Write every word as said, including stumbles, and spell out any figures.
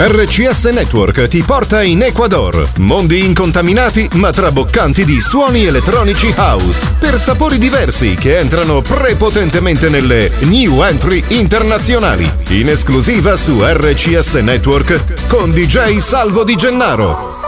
R C S Network ti porta in Ecuador. Mondi incontaminati ma traboccanti di suoni elettronici house per sapori diversi che entrano prepotentemente nelle new entry internazionali. In esclusiva su R C S Network con D J Salvo Di Gennaro.